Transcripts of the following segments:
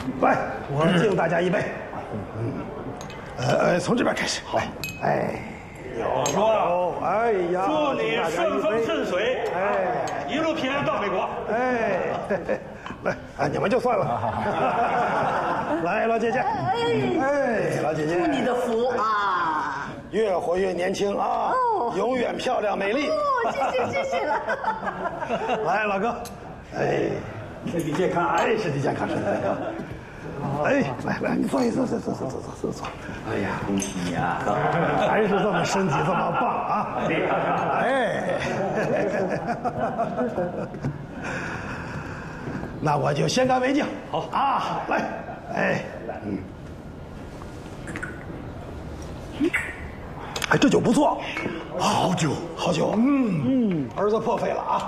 来，我敬大家一杯。从这边开始。好，哎， 我说， 哎呀， 祝你顺风顺水， 哎， 一路平安到美国。 哎，来，你们就算了。来，老姐姐，哎，老姐姐， 祝你的福啊！ 越活越年轻啊，永远漂亮美丽。 谢谢了。 来，老哥，哎，身体健康，哎，身体健康，身体健康。哎，来，你坐。 哎呀，恭喜你啊！ 还是这么身体这么棒啊！哎，那我就先干为敬。好啊，来，哎，哎，这酒不错，好酒，儿子破费了啊！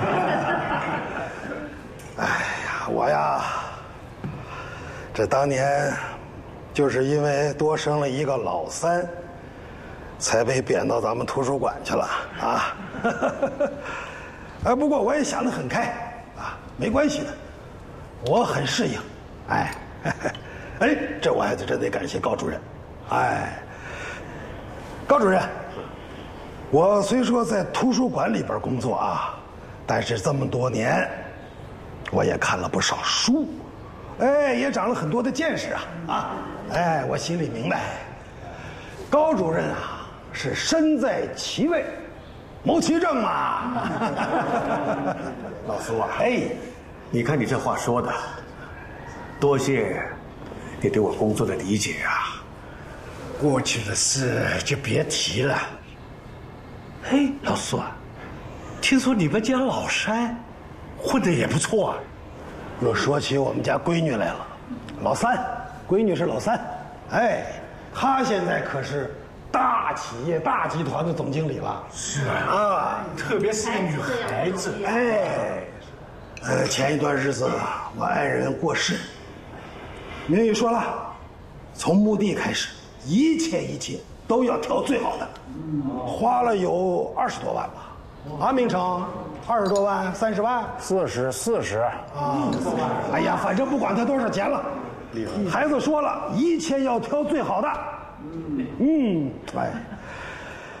哎呀，我呀，这当年就是因为多生了一个老三，才被贬到咱们图书馆去了啊！哎，不过我也想得很开啊，没关系的，我很适应。哎，哎，这我还真得感谢高主任。哎，高主任，我虽说在图书馆里边工作啊，但是这么多年，我也看了不少书，哎，也长了很多的见识啊！哎，我心里明白，高主任啊是身在其位，谋其政嘛。 老苏啊， 哎， 你看你这话说的，多谢你对我工作的理解啊。过去的事就别提了。嘿，老苏啊，听说你们家老三混得也不错啊。 又说起我们家闺女来了，老三，闺女是老三，哎，她现在可是大企业、大集团的总经理了。 是啊，特别是个女孩子。 哎，前一段日子我爱人过世，明玉说了，从墓地开始，一切都要挑最好的，花了有20多万吧？啊，明成，20多万、30万、 40 啊！哎呀，反正不管他多少钱了，孩子说了，一切要挑最好的。哎。